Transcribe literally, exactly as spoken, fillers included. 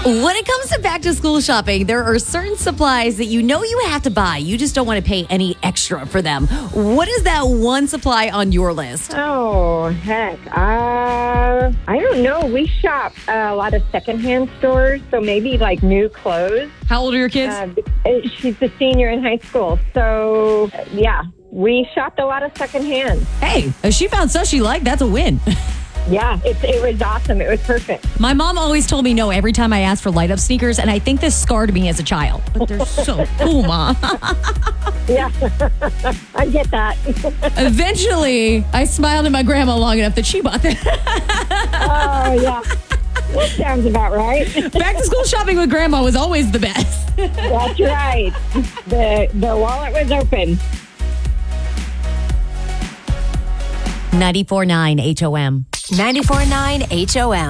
When it comes to back to school shopping, there are certain supplies that you know you have to buy. You just don't want to pay any extra for them. What is that one supply on your list? Oh, heck. Uh, I don't know. We shop uh, a lot of secondhand stores, so maybe like new clothes. How old are your kids? Uh, she's a senior in high school. So, uh, yeah, we shopped a lot of secondhand. Hey, if she found stuff she liked, that's a win. Yeah, it, it was awesome. It was perfect. My mom always told me no every time I asked for light up sneakers, and I think this scarred me as a child. But they're so cool, Mom. Yeah, I get that. Eventually, I smiled at my grandma long enough that she bought them. Oh, yeah. That sounds about right. Back to school shopping with grandma was always the best. That's right. The, the wallet was open. ninety-four point nine H O M. ninety-four point nine H O M.